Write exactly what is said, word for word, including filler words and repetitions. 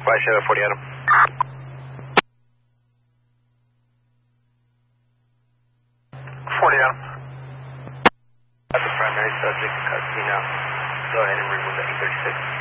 Flash Shadow forty Adam. forty Adam. That's the primary subject, custody now. Go ahead and remove the eight thirty-six.